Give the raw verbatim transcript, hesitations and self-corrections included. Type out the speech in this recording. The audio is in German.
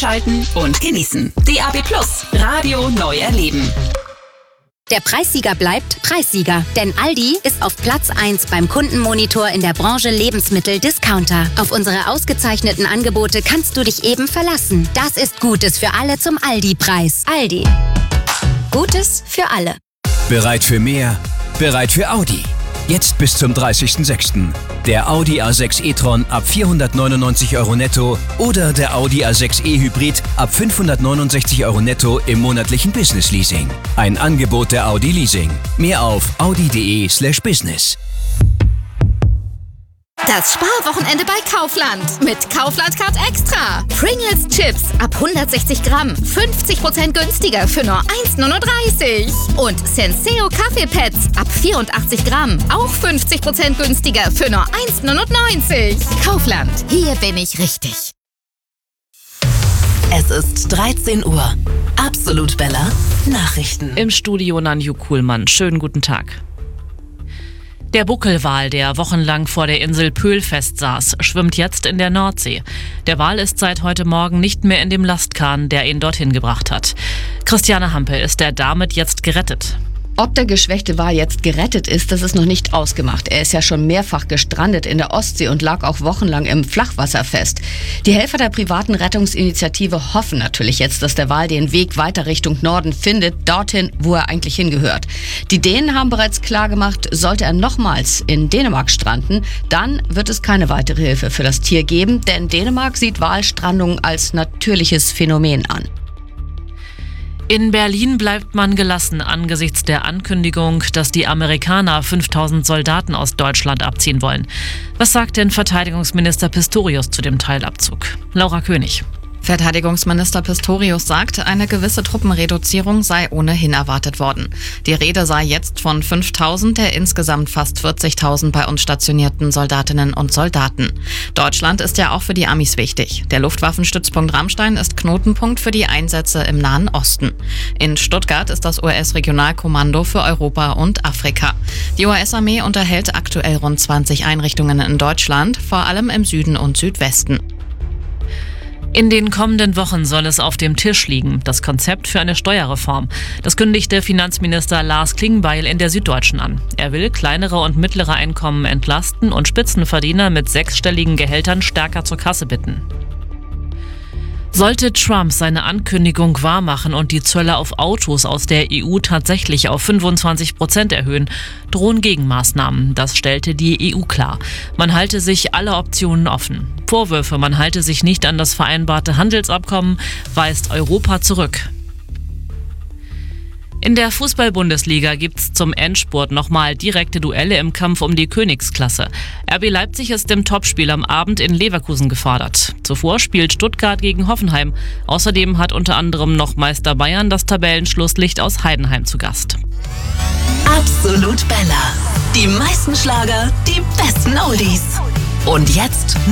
Einschalten und genießen. D A B Plus, Radio neu erleben. Der Preissieger bleibt Preissieger, denn Aldi ist auf Platz eins beim Kundenmonitor in der Branche Lebensmittel-Discounter. Auf unsere ausgezeichneten Angebote kannst du dich eben verlassen. Das ist Gutes für alle zum Aldi-Preis. Aldi. Gutes für alle. Bereit für mehr? Bereit für Audi. Jetzt bis zum dreißigsten sechsten Der Audi A sechs e-tron ab vierhundertneunundneunzig Euro netto oder der Audi A sechs e-Hybrid ab fünfhundertneunundsechzig Euro netto im monatlichen Business-Leasing. Ein Angebot der Audi Leasing. Mehr auf audi.de slash business. Das Sparwochenende bei Kaufland mit Kaufland Card Extra. Pringles Chips ab hundertsechzig Gramm, fünfzig Prozent günstiger für nur eins neununddreißig. Und Senseo Kaffeepads ab vierundachtzig Gramm, auch fünfzig Prozent günstiger für nur eins neunundneunzig. Kaufland, hier bin ich richtig. Es ist dreizehn Uhr. Absolut Bella Nachrichten. Im Studio Nanju Kuhlmann. Schönen guten Tag. Der Buckelwal, der wochenlang vor der Insel Pöhl festsaß, schwimmt jetzt in der Nordsee. Der Wal ist seit heute Morgen nicht mehr in dem Lastkahn, der ihn dorthin gebracht hat. Christiane Hampel, ist er damit jetzt gerettet? Ob der geschwächte Wal jetzt gerettet ist, das ist noch nicht ausgemacht. Er ist ja schon mehrfach gestrandet in der Ostsee und lag auch wochenlang im Flachwasser fest. Die Helfer der privaten Rettungsinitiative hoffen natürlich jetzt, dass der Wal den Weg weiter Richtung Norden findet, dorthin, wo er eigentlich hingehört. Die Dänen haben bereits klargemacht, sollte er nochmals in Dänemark stranden, dann wird es keine weitere Hilfe für das Tier geben, denn Dänemark sieht Walstrandung als natürliches Phänomen an. In Berlin bleibt man gelassen angesichts der Ankündigung, dass die Amerikaner fünftausend Soldaten aus Deutschland abziehen wollen. Was sagt denn Verteidigungsminister Pistorius zu dem Teilabzug? Laura König. Verteidigungsminister Pistorius sagt, eine gewisse Truppenreduzierung sei ohnehin erwartet worden. Die Rede sei jetzt von fünftausend der insgesamt fast vierzigtausend bei uns stationierten Soldatinnen und Soldaten. Deutschland ist ja auch für die Amis wichtig. Der Luftwaffenstützpunkt Ramstein ist Knotenpunkt für die Einsätze im Nahen Osten. In Stuttgart ist das U S-Regionalkommando für Europa und Afrika. Die U S-Armee unterhält aktuell rund zwanzig Einrichtungen in Deutschland, vor allem im Süden und Südwesten. In den kommenden Wochen soll es auf dem Tisch liegen, das Konzept für eine Steuerreform. Das kündigte Finanzminister Lars Klingbeil in der Süddeutschen an. Er will kleinere und mittlere Einkommen entlasten und Spitzenverdiener mit sechsstelligen Gehältern stärker zur Kasse bitten. Sollte Trump seine Ankündigung wahrmachen und die Zölle auf Autos aus der E U tatsächlich auf fünfundzwanzig Prozent erhöhen, drohen Gegenmaßnahmen. Das stellte die E U klar. Man halte sich alle Optionen offen. Vorwürfe, man halte sich nicht an das vereinbarte Handelsabkommen, weist Europa zurück. In der Fußball-Bundesliga gibt's zum Endspurt nochmal direkte Duelle im Kampf um die Königsklasse. R B Leipzig ist im Topspiel am Abend in Leverkusen gefordert. Zuvor spielt Stuttgart gegen Hoffenheim. Außerdem hat unter anderem noch Meister Bayern das Tabellenschlusslicht aus Heidenheim zu Gast. Absolut Bella. Die meisten Schlager, die besten Oldies. Und jetzt